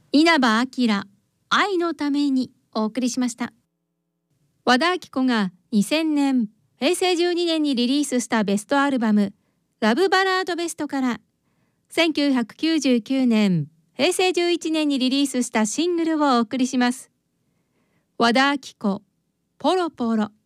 稲葉陽愛のためにお送りしました。和田アキ子が2000年平成12年にリリースしたベストアルバムラブバラードベストから1999年平成11年にリリースしたシングルをお送りします。和田アキ子ポロポロ。